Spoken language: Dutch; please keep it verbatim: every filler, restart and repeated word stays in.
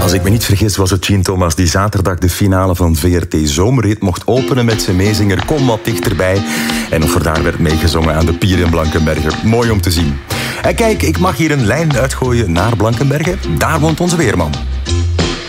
Als ik me niet vergis was het Jean Thomas die zaterdag de finale van V R T Zomerhit mocht openen met zijn meezinger Kom wat dichterbij. En of er daar werd meegezongen aan de pier in Blankenberge. Mooi om te zien. En kijk, ik mag hier een lijn uitgooien naar Blankenberge. Daar woont onze weerman.